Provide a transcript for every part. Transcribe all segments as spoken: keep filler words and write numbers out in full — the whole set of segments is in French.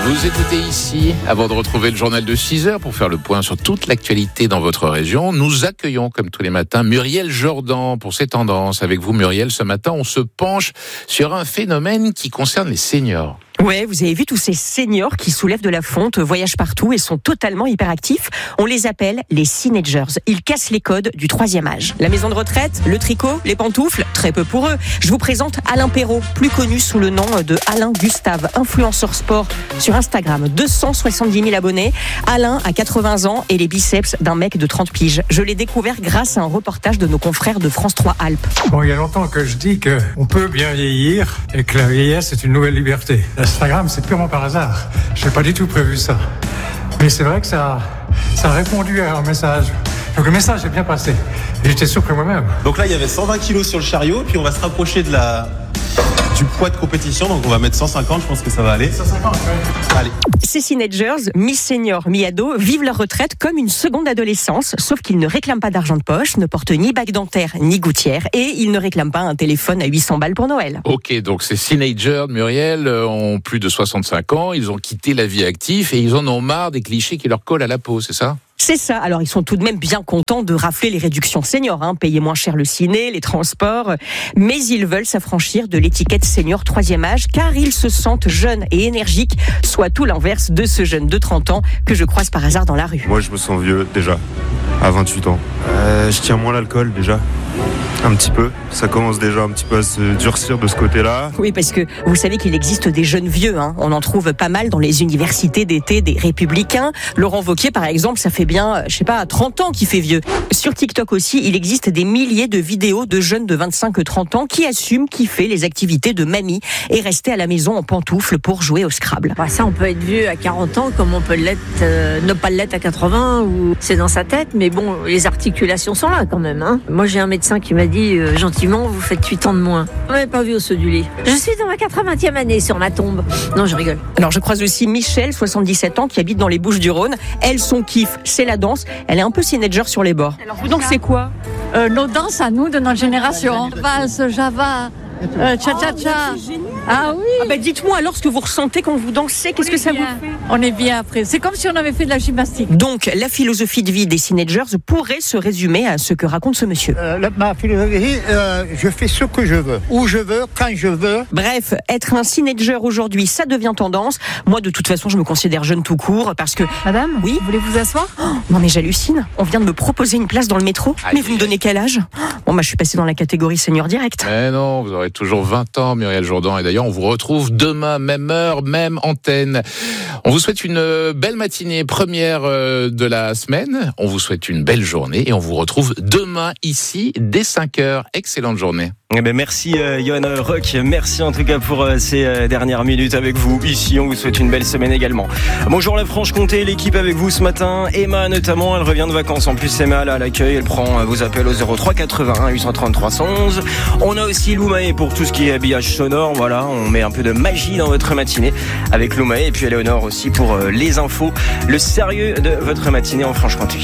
Vous écoutez ici, avant de retrouver le journal de six heures pour faire le point sur toute l'actualité dans votre région. Nous accueillons, comme tous les matins, Muriel Jourdan pour ses tendances. Avec vous, Muriel, ce matin, on se penche sur un phénomène qui concerne les seniors. Ouais, vous avez vu tous ces seniors qui soulèvent de la fonte, voyagent partout et sont totalement hyperactifs. On les appelle les Seenagers. Ils cassent les codes du troisième âge. La maison de retraite, le tricot, les pantoufles, très peu pour eux. Je vous présente Alain Perrault, plus connu sous le nom de Alain Gustave, influenceur sport sur Instagram. deux cent soixante-dix mille abonnés. Alain a quatre-vingts ans et les biceps d'un mec de trente piges. Je l'ai découvert grâce à un reportage de nos confrères de France trois Alpes. Bon, il y a longtemps que je dis qu'on peut bien vieillir et que la vieillesse est une nouvelle liberté. Instagram, c'est purement par hasard. Je n'ai pas du tout prévu ça. Mais c'est vrai que ça, ça a répondu à un message. Donc le message est bien passé. Et j'étais surpris moi-même. Donc là, il y avait cent vingt kilos sur le chariot, puis on va se rapprocher de la... du poids de compétition, donc on va mettre cent cinquante, je pense que ça va aller. cent cinquante, oui. Allez. Ces Seenagers, mi-senior, mi-ado, vivent leur retraite comme une seconde adolescence, sauf qu'ils ne réclament pas d'argent de poche, ne portent ni bague dentaire, ni gouttière, et ils ne réclament pas un téléphone à huit cents balles pour Noël. Ok, donc ces Seenagers, Muriel, ont plus de soixante-cinq ans, ils ont quitté la vie active et ils en ont marre des clichés qui leur collent à la peau, c'est ça ? C'est ça. Alors, ils sont tout de même bien contents de rafler les réductions seniors, hein, payer moins cher le ciné, les transports. Mais ils veulent s'affranchir de l'étiquette senior troisième âge, car ils se sentent jeunes et énergiques, soit tout l'inverse de ce jeune de trente ans que je croise par hasard dans la rue. Moi, je me sens vieux, déjà, à vingt-huit ans. Euh, je tiens moins l'alcool, déjà. Un petit peu. Ça commence déjà un petit peu à se durcir de ce côté-là. Oui, parce que vous savez qu'il existe des jeunes vieux. Hein. On en trouve pas mal dans les universités d'été des Républicains. Laurent Wauquiez, par exemple, ça fait bien, je sais pas, trente ans qu'il fait vieux. Sur TikTok aussi, il existe des milliers de vidéos de jeunes de vingt-cinq à trente ans qui assument kiffer les activités de mamie et rester à la maison en pantoufles pour jouer au Scrabble. Bah ça, on peut être vieux à quarante ans comme on peut l'être, euh, ne pas l'être à quatre-vingts, ou c'est dans sa tête. Mais bon, les articulations sont là quand même. Hein. Moi, j'ai un médecin qui m'a dit Euh, gentiment, vous faites huit ans de moins. On n'avait pas vu au saut du lit. Je suis dans ma quatre-vingtième année sur ma tombe. Non, je rigole. Alors, je croise aussi Michel, soixante-dix-sept ans, qui habite dans les Bouches-du-Rhône. Elle, son kiff, c'est la danse. Elle est un peu Seenager sur les bords. Alors, vous, donc, c'est quoi euh, Nos danses à nous, de notre génération. Valse, Java, euh, cha-cha-cha. Ah oui. Ah bah, dites-moi alors ce que vous ressentez quand vous dansez. Qu'est-ce que ça vous fait ? On est bien après. C'est comme si on avait fait de la gymnastique. Donc, la philosophie de vie des Seenagers pourrait se résumer à ce que raconte ce monsieur. Euh, la, ma philosophie, euh, je fais ce que je veux, où je veux, quand je veux. Bref, être un Seenager aujourd'hui, ça devient tendance. Moi, de toute façon, je me considère jeune tout court parce que... Madame, oui, vous voulez vous asseoir ? Oh, non mais j'hallucine. On vient de me proposer une place dans le métro. Aïe. Mais vous me donnez quel âge ? Bon, bah, je suis passée dans la catégorie senior direct. Mais non, vous aurez toujours vingt ans, Muriel Jourdan. Et d'ailleurs, on vous retrouve demain, même heure, même antenne. On vous souhaite une belle matinée, première de la semaine. On vous souhaite une belle journée et on vous retrouve demain ici dès cinq heures. Excellente journée. Eh ben merci euh, Johan Rock, merci en tout cas pour euh, ces euh, dernières minutes avec vous. Ici, on vous souhaite une belle semaine également. Bonjour la Franche-Comté, l'équipe avec vous ce matin. Emma notamment, elle revient de vacances. En plus, Emma là, à l'accueil, elle prend euh, vos appels au zéro trois quatre-vingt-un huit cent trente trois cent onze. On a aussi Loumae pour tout ce qui est habillage sonore. Voilà, on met un peu de magie dans votre matinée avec Loumae. Et puis Éléonore aussi pour euh, les infos, le sérieux de votre matinée en Franche-Comté.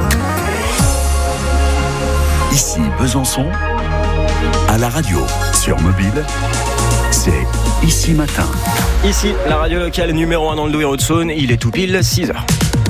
Ici Besançon. À la radio, sur mobile, c'est Ici Matin. Ici, la radio locale numéro un dans le Doubs et Haute-Saône, il est tout pile six heures.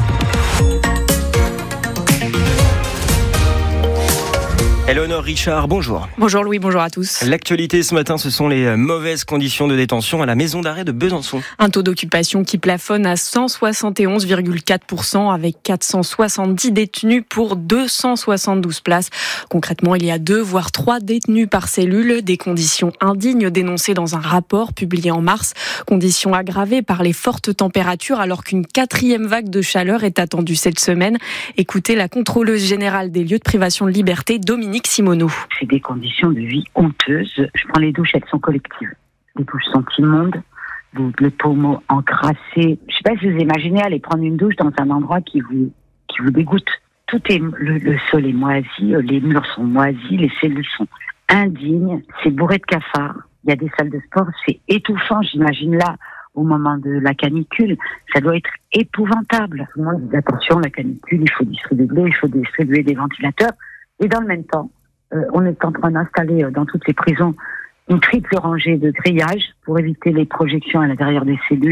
Éléonore Richard, bonjour. Bonjour Louis, bonjour à tous. L'actualité ce matin, ce sont les mauvaises conditions de détention à la maison d'arrêt de Besançon. Un taux d'occupation qui plafonne à cent soixante et onze virgule quatre pour cent avec quatre cent soixante-dix détenus pour deux cent soixante-douze places. Concrètement, il y a deux voire trois détenus par cellule, des conditions indignes dénoncées dans un rapport publié en mars. Conditions aggravées par les fortes températures alors qu'une quatrième vague de chaleur est attendue cette semaine. Écoutez la contrôleuse générale des lieux de privation de liberté, Dominique Simoneau. C'est des conditions de vie honteuses. Je prends les douches, elles sont collectives. Les douches sont immondes, les pommeaux encrassés. Je ne sais pas si vous imaginez aller prendre une douche dans un endroit qui vous, qui vous dégoûte. Tout est, le, le sol est moisi, les murs sont moisis, les cellules sont indignes, c'est bourré de cafards. Il y a des salles de sport, c'est étouffant, j'imagine là, au moment de la canicule, ça doit être épouvantable. Tout le monde dit attention, la canicule, il faut distribuer de l'eau, il faut distribuer des ventilateurs. Et dans le même temps, euh, on est en train d'installer euh, dans toutes les prisons une triple rangée de grillage pour éviter les projections à l'intérieur des cellules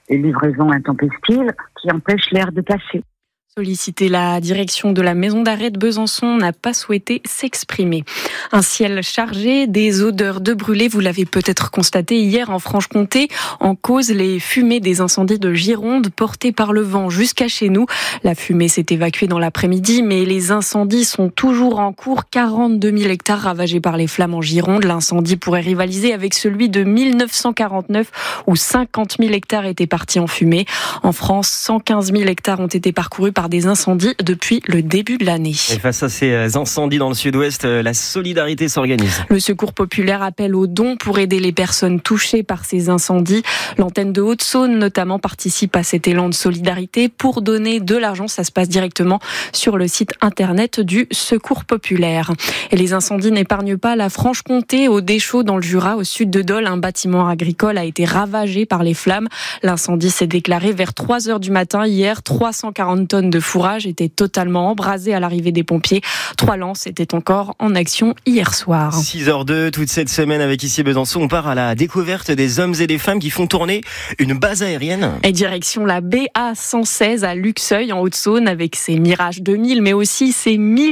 les livraisons intempestives qui empêchent l'air de passer. Sollicité, la direction de la maison d'arrêt de Besançon n'a pas souhaité s'exprimer. Un ciel chargé, des odeurs de brûlés, vous l'avez peut-être constaté hier en Franche-Comté, en cause les fumées des incendies de Gironde portées par le vent jusqu'à chez nous. La fumée s'est évacuée dans l'après-midi, mais les incendies sont toujours en cours. quarante-deux mille hectares ravagés par les flammes en Gironde. L'incendie pourrait rivaliser avec celui de mille neuf cent quarante-neuf où cinquante mille hectares étaient partis en fumée. En France, cent quinze mille hectares ont été parcourus par des incendies depuis le début de l'année. Et face à ces incendies dans le sud-ouest, la solidarité s'organise. Le Secours populaire appelle aux dons pour aider les personnes touchées par ces incendies. L'antenne de Haute-Saône notamment participe à cet élan de solidarité. Pour donner de l'argent, ça se passe directement sur le site internet du Secours populaire. Et les incendies n'épargnent pas la Franche-Comté. Au Deschaux, dans le Jura, au sud de Dole, un bâtiment agricole a été ravagé par les flammes. L'incendie s'est déclaré vers trois heures du matin hier. trois cent quarante tonnes de fourrage étaient totalement embrasées à l'arrivée des pompiers. Trois lances étaient encore en action hier soir. six heures deux, toute cette semaine avec Ici Besançon, on part à la découverte des hommes et des femmes qui font tourner une base aérienne. Et direction la B A cent seize à Luxeuil en Haute-Saône avec ses Mirage deux mille mais aussi ses mille